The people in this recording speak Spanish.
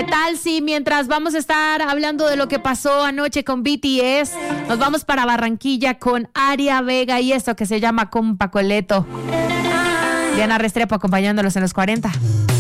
¿Qué tal si mientras vamos a estar hablando de lo que pasó anoche con BTS, nos vamos para Barranquilla con Aria Vega y esto que se llama Compa Coleto? Diana Restrepo acompañándolos en los 40.